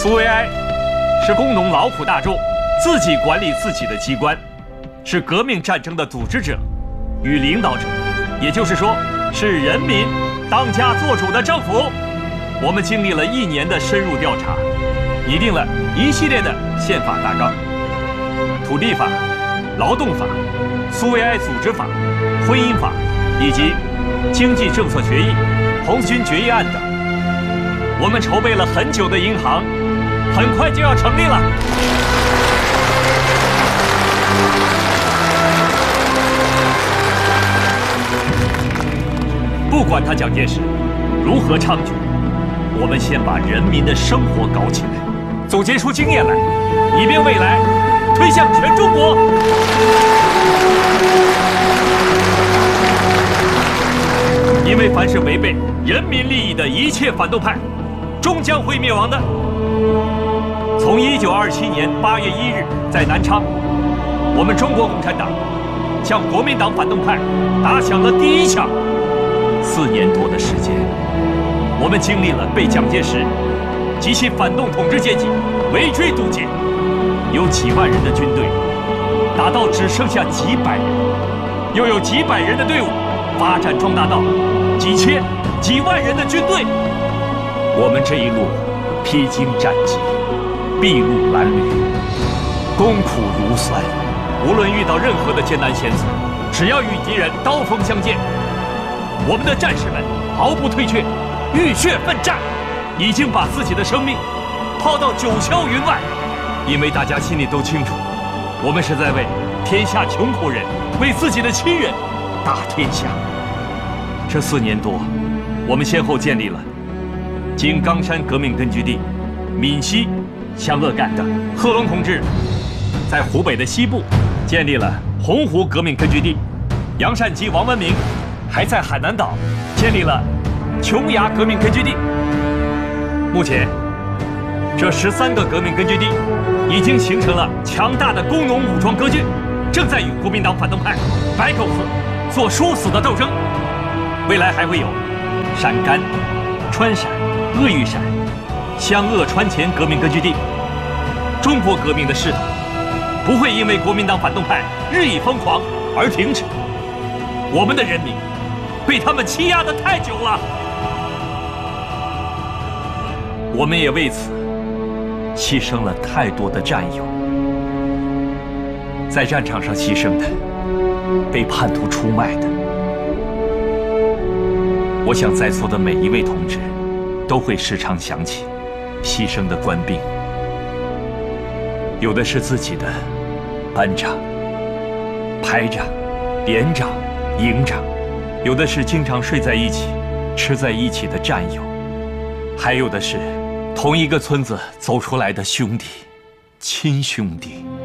苏维埃是工农劳苦大众自己管理自己的机关，是革命战争的组织者与领导者，也就是说，是人民当家作主的政府。我们经历了1年的深入调查，拟定了一系列的宪法大纲，土地法、劳动法、苏维埃组织法、婚姻法以及经济政策决议、红军决议案等。我们筹备了很久的银行，很快就要成立了。不管他蒋介石如何猖獗，我们先把人民的生活搞起来，总结出经验来，以便未来推向全中国。因为凡是违背人民利益的一切反动派，终将会灭亡的。从1927年8月1日在南昌，我们中国共产党向国民党反动派打响了第一枪。4年多的时间，我们经历了被蒋介石及其反动统治阶级围追堵截，有几万人的军队打到只剩下几百人，又有几百人的队伍发展壮大到几千、几万人的军队。我们这一路披荆斩棘，筚路蓝缕，功苦如酸。无论遇到任何的艰难险阻，只要与敌人刀锋相见，我们的战士们毫不退却，浴血奋战，已经把自己的生命抛到九霄云外。因为大家心里都清楚，我们是在为天下穷苦人，为自己的亲人打天下。这4年多，我们先后建立了经冈山革命根据地、闽西、湘鄂赣的贺龙同志在湖北的西部建立了洪湖革命根据地，杨善基、王文明还在海南岛建立了琼崖革命根据地。目前，这13个革命根据地已经形成了强大的工农武装割据，正在与国民党反动派白狗子做殊死的斗争。未来还会有陕甘、川陕、鄂豫陕、湘鄂川黔革命根据地。中国革命的势头不会因为国民党反动派日益疯狂而停止。我们的人民被他们欺压得太久了，我们也为此牺牲了太多的战友。在战场上牺牲的，被叛徒出卖的，我想在座的每一位同志都会时常想起牺牲的官兵，有的是自己的班长、排长、连长、营长，有的是经常睡在一起、吃在一起的战友，还有的是同一个村子走出来的兄弟、亲兄弟。